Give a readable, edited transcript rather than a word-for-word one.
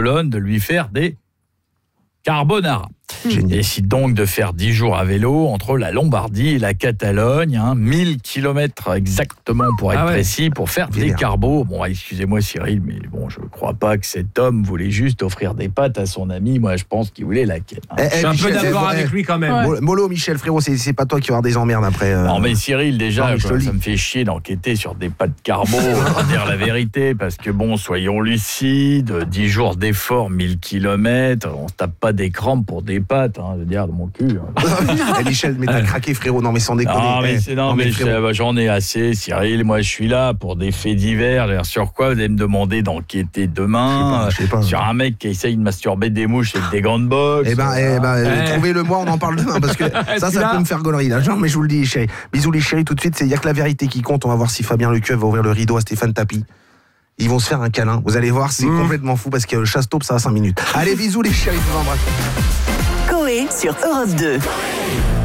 Barcelone de lui faire des carbonara. Il décide donc de faire 10 jours à vélo entre la Lombardie et la Catalogne, 1000 km exactement pour être précis, pour faire des carbos. Bon, excusez-moi Cyril, mais bon, je ne crois pas que cet homme voulait juste offrir des pâtes à son ami. Moi, je pense qu'il voulait la quête. Je suis un peu d'accord avec lui quand même. Ouais. Mollo, Michel, frérot, c'est pas toi qui vas avoir des emmerdes après. Non, mais Cyril, déjà, ça me fait chier d'enquêter sur des pâtes carbo, on va dire la vérité, parce que bon, soyons lucides, 10 jours d'effort, 1000 km, on se tape pas des crampes pour des pâtes, je veux dire, de mon cul. Michel, mais t'as craqué, frérot, non mais sans déconner. J'en ai assez, Cyril, moi je suis là pour des faits divers, sur quoi vous allez me demander d'enquêter demain, je sais pas. Sur un mec qui essaye de masturber des mouches avec des gants de boxe. Trouvez-le-moi, on en parle demain, parce que ça peut me faire gaulerie, là. Genre, mais je vous le dis, chérie. Bisous les chéris, tout de suite, il n'y a que la vérité qui compte. On va voir si Fabien Lecoeuf va ouvrir le rideau à Stéphane Tapi. Ils vont se faire un câlin. Vous allez voir, c'est complètement fou, parce que le chasse-taupe, ça a 5 minutes. Allez, bisous les chéris, je vous embrasse. Coé sur Europe 2.